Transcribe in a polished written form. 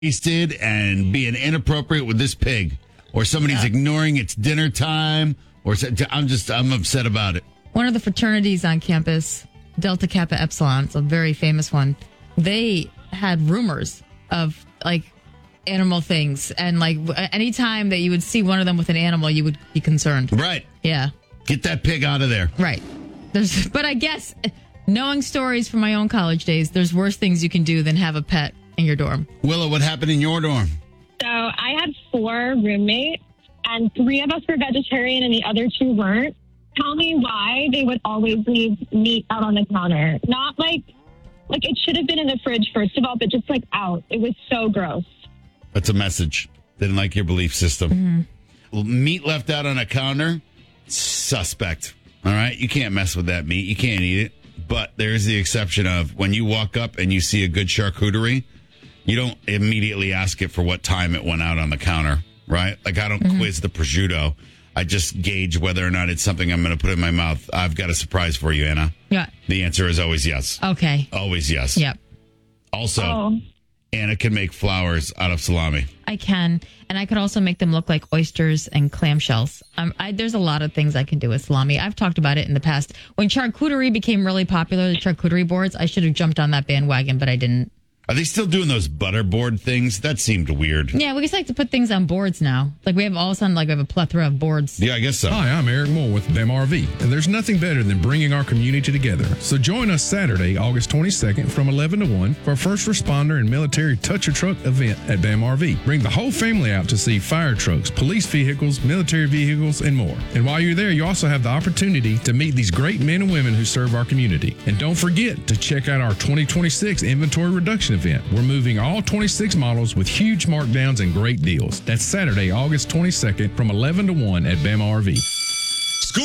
wasted and being inappropriate with this pig, or somebody's ignoring its dinner time, or I'm upset about it. One of the fraternities on campus, Delta Kappa Epsilon, it's a very famous one. They had rumors of animal things, and anytime that you would see one of them with an animal, you would be concerned. Right. Yeah. Get that pig out of there. Right. But I guess, knowing stories from my own college days, there's worse things you can do than have a pet in your dorm. Willow, what happened in your dorm? So I had 4 roommates, and 3 of us were vegetarian and the other 2 weren't. Tell me why they would always leave meat out on the counter. Not like it should have been in the fridge, first of all, but just out. It was so gross. That's a message. Didn't like your belief system. Mm-hmm. Meat left out on a counter, suspect. All right? You can't mess with that meat. You can't eat it. But there's the exception of when you walk up and you see a good charcuterie, you don't immediately ask it for what time it went out on the counter, right? I don't quiz the prosciutto. I just gauge whether or not it's something I'm going to put in my mouth. I've got a surprise for you, Anna. Yeah. The answer is always yes. Okay. Always yes. Yep. Also, Anna can make flowers out of salami. I can. And I could also make them look like oysters and clamshells. There's a lot of things I can do with salami. I've talked about it in the past. When charcuterie became really popular, the charcuterie boards, I should have jumped on that bandwagon, but I didn't. Are they still doing those butterboard things? That seemed weird. Yeah, we just like to put things on boards now. We have all of a sudden, we have a plethora of boards. Yeah, I guess so. Hi, I'm Eric Moore with BAM RV, and there's nothing better than bringing our community together. So join us Saturday, August 22nd from 11 to 1 for our first responder and military toucher truck event at BAM RV. Bring the whole family out to see fire trucks, police vehicles, military vehicles, and more. And while you're there, you also have the opportunity to meet these great men and women who serve our community. And don't forget to check out our 2026 inventory reduction event. We're moving all 26 models with huge markdowns and great deals. That's Saturday, August 22nd from 11 to 1 at BAM RV.